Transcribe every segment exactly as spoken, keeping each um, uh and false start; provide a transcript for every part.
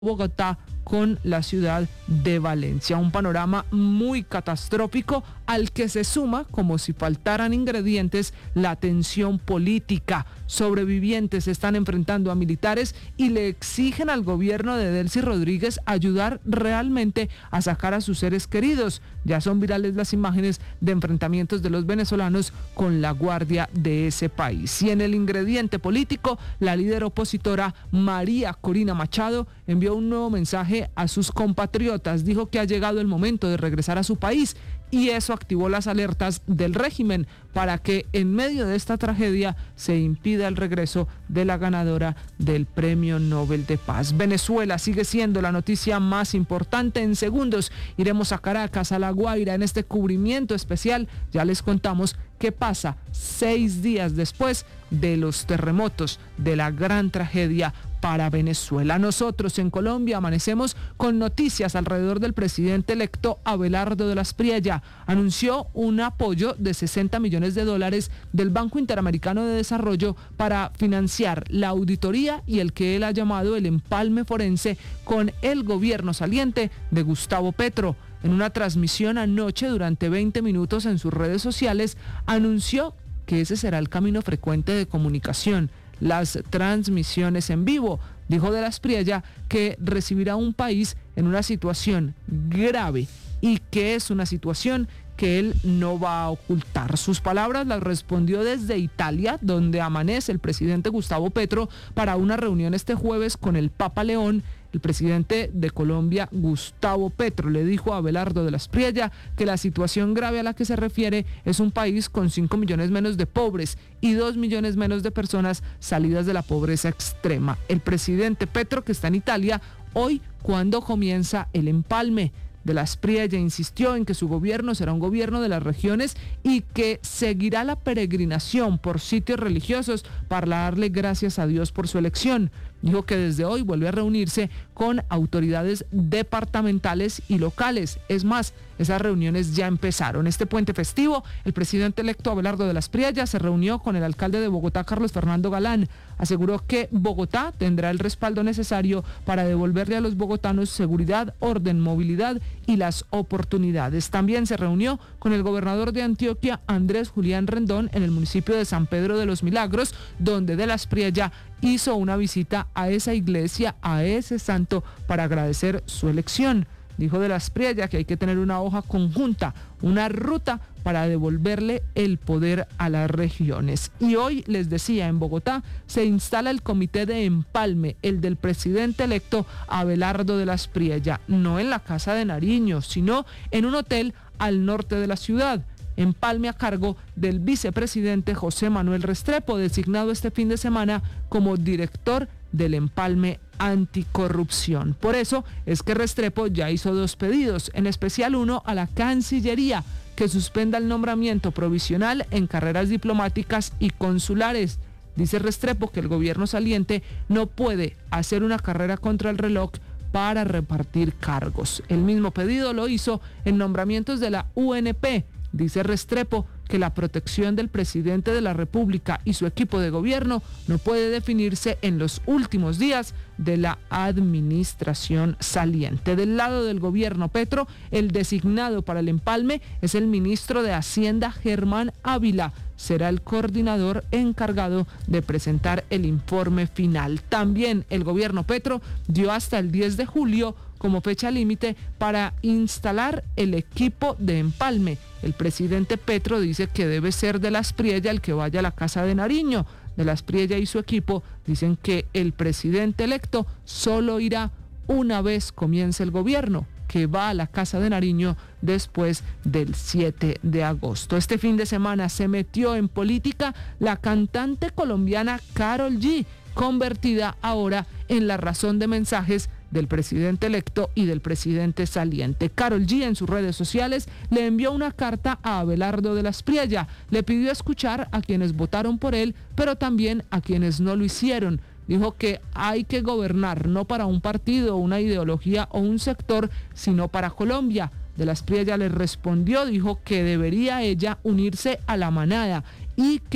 Bogotá con la ciudad de Valencia. Un panorama muy catastrófico al que se suma, como si faltaran ingredientes, la tensión política. Sobrevivientes se están enfrentando a militares y le exigen al gobierno de Delcy Rodríguez ayudar realmente a sacar a sus seres queridos. Ya son virales las imágenes de enfrentamientos de los venezolanos con la guardia de ese país. Y en el ingrediente político, la líder opositora María Corina Machado envió un nuevo mensaje a sus compatriotas. Dijo que ha llegado el momento de regresar a su país y eso activó las alertas del régimen para que en medio de esta tragedia se impida el regreso de la ganadora del Premio Nobel de Paz. Venezuela sigue siendo la noticia más importante. En segundos iremos a Caracas, a La Guaira, en este cubrimiento especial. Ya les contamos qué pasa seis días después de los terremotos, de la gran tragedia para Venezuela. Nosotros en Colombia amanecemos con noticias alrededor del presidente electo Abelardo de las Priella. Anunció un apoyo de sesenta millones de dólares del Banco Interamericano de Desarrollo para financiar la auditoría y el que él ha llamado el empalme forense con el gobierno saliente de Gustavo Petro. En una transmisión anoche durante veinte minutos en sus redes sociales, anunció que ese será el camino frecuente de comunicación, las transmisiones en vivo. Dijo de las Priella que recibirá un país en una situación grave y que es una situación que él no va a ocultar. Sus palabras las respondió desde Italia, donde amanece el presidente Gustavo Petro para una reunión este jueves con el Papa León. El presidente de Colombia, Gustavo Petro, le dijo a Abelardo de las Priella que la situación grave a la que se refiere es un país con cinco millones menos de pobres y dos millones menos de personas salidas de la pobreza extrema. El presidente Petro, que está en Italia, hoy, cuando comienza el empalme de las Priella, insistió en que su gobierno será un gobierno de las regiones y que seguirá la peregrinación por sitios religiosos para darle gracias a Dios por su elección. Dijo que desde hoy vuelve a reunirse con autoridades departamentales y locales. Es más, esas reuniones ya empezaron. Este puente festivo, el presidente electo Abelardo de las Priella se reunió con el alcalde de Bogotá, Carlos Fernando Galán. Aseguró que Bogotá tendrá el respaldo necesario para devolverle a los bogotanos seguridad, orden, movilidad y las oportunidades. También se reunió con el gobernador de Antioquia, Andrés Julián Rendón, en el municipio de San Pedro de los Milagros, donde de las Priella hizo una visita a esa iglesia, a ese santo, para agradecer su elección. Dijo de las Priella que hay que tener una hoja conjunta, una ruta para devolverle el poder a las regiones. Y hoy, les decía, en Bogotá se instala el comité de empalme, el del presidente electo Abelardo de las Priella, no en la Casa de Nariño, sino en un hotel al norte de la ciudad. Empalme a cargo del vicepresidente José Manuel Restrepo, designado este fin de semana como director del empalme anticorrupción. Por eso es que Restrepo ya hizo dos pedidos, en especial uno a la Cancillería, que suspenda el nombramiento provisional en carreras diplomáticas y consulares. Dice Restrepo que el gobierno saliente no puede hacer una carrera contra el reloj para repartir cargos. El mismo pedido lo hizo en nombramientos de la U N P. Dice Restrepo que la protección del presidente de la República y su equipo de gobierno no puede definirse en los últimos días de la administración saliente. Del lado del gobierno Petro, el designado para el empalme es el ministro de Hacienda, Germán Ávila. Será el coordinador encargado de presentar el informe final. También el gobierno Petro dio hasta el diez de julio como fecha límite para instalar el equipo de empalme. El presidente Petro dice que debe ser de las Priella el que vaya a la Casa de Nariño. De las Priella y su equipo dicen que el presidente electo solo irá una vez comience el gobierno, que va a la Casa de Nariño después del siete de agosto. Este fin de semana se metió en política la cantante colombiana Karol G, convertida ahora en la razón de mensajes del presidente electo y del presidente saliente. Karol G en sus redes sociales le envió una carta a Abelardo de las Priella. Le pidió escuchar a quienes votaron por él, pero también a quienes no lo hicieron. Dijo que hay que gobernar no para un partido, una ideología o un sector, sino para Colombia. De las Priella le respondió, dijo que debería ella unirse a la manada y que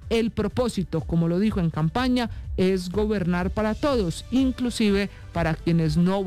el propósito, como lo dijo en campaña, es gobernar para todos, inclusive para quienes no